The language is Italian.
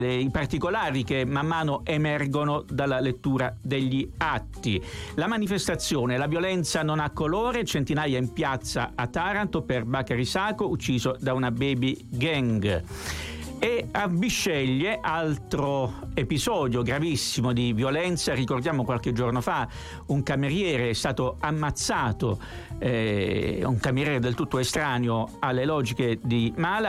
i particolari che man mano emergono dalla lettura degli atti. La manifestazione, la violenza non ha colore, centinaia in piazza a Taranto per Bakary Sacco, ucciso da una baby gang. E a Bisceglie, altro episodio gravissimo di violenza. Ricordiamo qualche giorno fa un cameriere è stato ammazzato, un cameriere del tutto estraneo alle logiche di Mala.